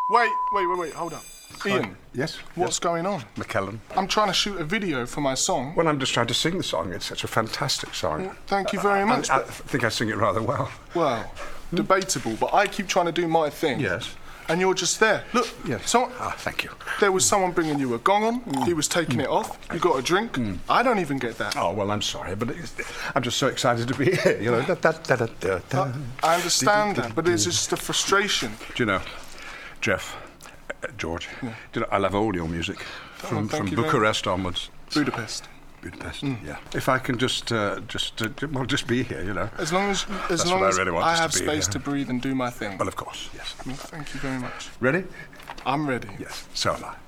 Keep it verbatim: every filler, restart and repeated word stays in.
Wait, wait, wait, wait, hold up. Ian. Yes? What's yes. going on? McKellen. I'm trying to shoot a video for my song. Well, I'm just trying to sing the song. It's such a fantastic song. Well, thank you very much. I, I think I sing it rather well. Well, hmm? debatable, but I keep trying to do my thing. Yes. And you're just there. Look, yes. So, ah, thank you. There was someone bringing you a gong on. Mm. He was taking mm. it off. You got a drink. Mm. I don't even get that. Oh, well, I'm sorry, but it's, I'm just so excited to be here, you know. Da, da, da, da, da, da. Uh, I understand that, but it's just a frustration. Do you know, Jeff, uh, George, yeah. do you know, I love all your music, from, oh, from Bucharest onwards. Budapest. Budapest, mm. yeah. If I can just, uh, just, uh, well, just be here, you know. As long as, as That's long what as I, really want I have to be space here. to breathe and do my thing. Well, of course, yes. Well, thank you very much. Ready? I'm ready. Yes, so am I.